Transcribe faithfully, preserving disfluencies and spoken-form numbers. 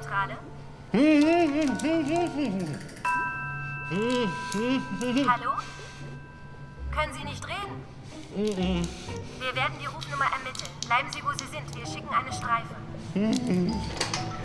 Zentrale? Hallo? Können Sie nicht reden? Wir werden die Rufnummer ermitteln. Bleiben Sie, wo Sie sind. Wir schicken eine Streife.